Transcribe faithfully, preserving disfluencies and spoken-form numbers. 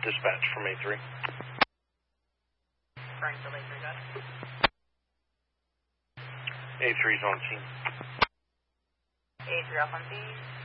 dispatch from A three. Springfield A three, got it. A three's on scene. A three off on scene.